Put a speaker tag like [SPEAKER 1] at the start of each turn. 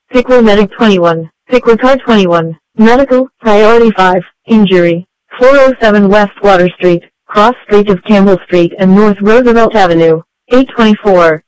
[SPEAKER 1] Pickler Medic 21. Pickler Car 21. Medical, Priority 5. Injury. 407 West Water Street, cross street of Campbell Street and North Roosevelt Avenue. 824.